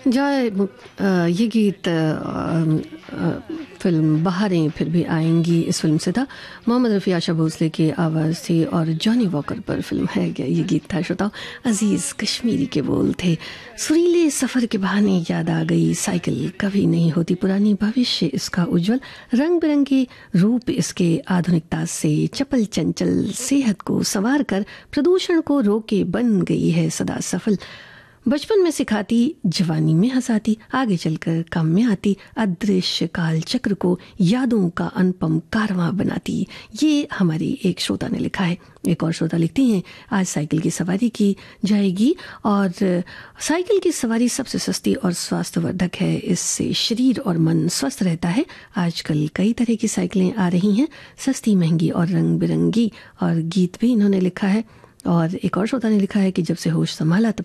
जय ये गीत फिल्म बहारें फिर भी आएंगी इस फिल्म से था। मोहम्मद रफ़ी आशा भोसले की आवाज़ थी और जॉनी वॉकर पर फिल्म है क्या ये गीत था। श्रोताओ, अजीज़ कश्मीरी के बोल थे। सुरीले सफ़र के बहाने याद आ गई साइकिल, कभी नहीं होती पुरानी, भविष्य इसका उज्जवल, रंग बिरंगी रूप इसके आधुनिकता से चपल चंचल, सेहत को संवार कर प्रदूषण को रोके बन गई है सदा सफल। बचपन में सिखाती, जवानी में हंसाती, आगे चलकर काम में आती, अदृश्य काल चक्र को यादों का अनुपम कारवां बनाती। ये हमारी एक श्रोता ने लिखा है। एक और श्रोता लिखती हैं, आज साइकिल की सवारी की जाएगी और साइकिल की सवारी सबसे सस्ती और स्वास्थ्यवर्धक है। इससे शरीर और मन स्वस्थ रहता है। आजकल कई तरह की साइकिलें आ रही हैं, सस्ती, महंगी और रंग बिरंगी। और गीत भी इन्होंने लिखा है। और एक और श्रोता ने लिखा है कि जब से होश संभाला तब